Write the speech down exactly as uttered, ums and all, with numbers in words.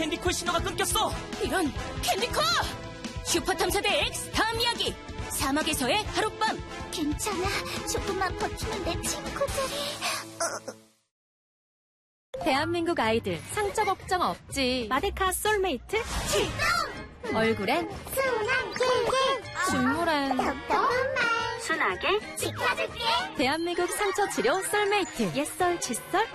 캔디코의 신호가 끊겼어. 이런, 캔디코! 슈퍼탐사대 X 다음 이야기. 사막에서의 하룻밤. 괜찮아. 조금만 버티면 내 친구들이... 대한민국 아이들 상처 걱정 없지. 마데카 솔메이트 출동! 얼굴엔 순한 길게 중물엔 답답한 말 순하게 지켜줄게. 대한민국 상처 치료 솔메이트 옛설 칫솔